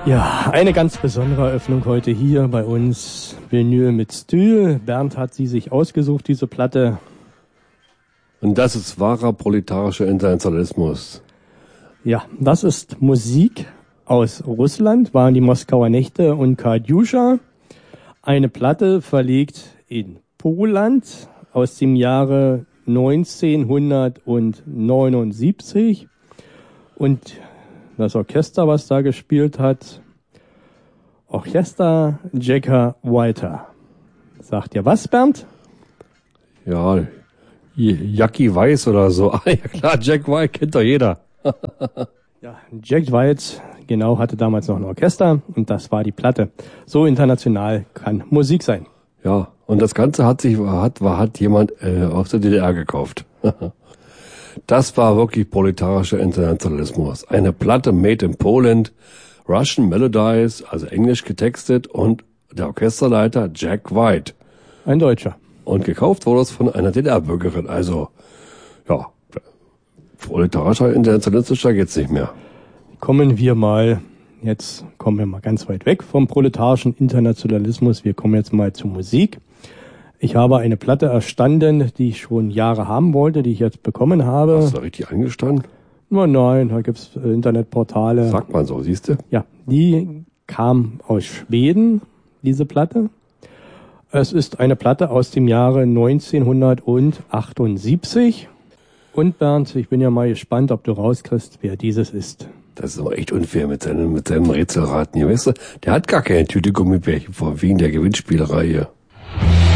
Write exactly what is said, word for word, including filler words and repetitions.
Ja, eine ganz besondere Eröffnung heute hier bei uns. Vinyl mit Stühl. Bernd hat sie sich ausgesucht, diese Platte. Und das ist wahrer proletarischer Internationalismus. Ja, das ist Musik aus Russland, waren die Moskauer Nächte und Katjuscha. Eine Platte verlegt in Poland aus dem Jahre neunzehnhundertneunundsiebzig. Und das Orchester, was da gespielt hat, Orchester Jack White. Sagt ihr was, Bernd? Ja, Jackie Weiß oder so. Ah, ja klar, Jack White kennt doch jeder. Ja, Jack White, genau, hatte damals noch ein Orchester und das war die Platte. So international kann Musik sein. Ja, und das Ganze hat sich hat war hat jemand äh, aus der D D R gekauft. Das war wirklich proletarischer Internationalismus. Eine Platte made in Poland, Russian Melodies, also englisch getextet und der Orchesterleiter Jack White. Ein Deutscher. Und gekauft wurde es von einer D D R-Bürgerin. Also, ja, proletarischer Internationalistischer geht's nicht mehr. Kommen wir mal, jetzt kommen wir mal ganz weit weg vom proletarischen Internationalismus. Wir kommen jetzt mal zur Musik. Ich habe eine Platte erstanden, die ich schon Jahre haben wollte, die ich jetzt bekommen habe. Hast du da richtig eingestanden? Oh nein, da gibt's Internetportale. Sagt man so, siehst du? Ja, die kam aus Schweden, diese Platte. Es ist eine Platte aus dem Jahre neunzehnhundertachtundsiebzig. Und Bernd, ich bin ja mal gespannt, ob du rauskriegst, wer dieses ist. Das ist aber echt unfair mit seinem, mit seinem Rätselraten hier, weißt du? Der hat gar keine Tüte Gummibärchen vor wegen der Gewinnspielerei hier.